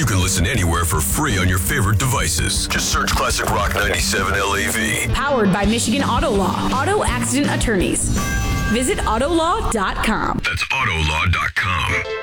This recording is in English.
You can listen anywhere for free on your favorite devices. Just search Classic Rock 97 LAV. Powered by Michigan Auto Law. Auto accident attorneys. Visit Autolaw.com. That's Autolaw.com.